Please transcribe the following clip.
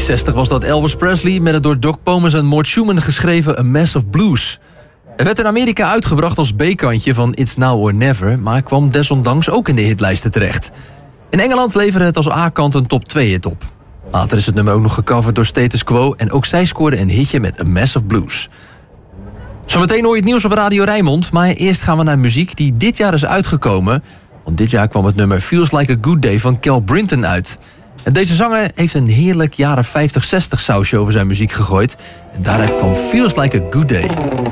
1960 was dat Elvis Presley met het door Doc Pomus en Mort Schumann geschreven A Mass of Blues. Het werd in Amerika uitgebracht als B-kantje van It's Now or Never, maar kwam desondanks ook in de hitlijsten terecht. In Engeland leverde het als A-kant een top 2 hit op. Later is het nummer ook nog gecoverd door Status Quo en ook zij scoorde een hitje met A Mass of Blues. Zometeen hoor je het nieuws op Radio Rijnmond, maar eerst gaan we naar muziek die dit jaar is uitgekomen. Want dit jaar kwam het nummer Feels Like a Good Day van Cal Brinton uit. En deze zanger heeft een heerlijk jaren 50-60 sausje over zijn muziek gegooid. En daaruit kwam Feels Like a Good Day.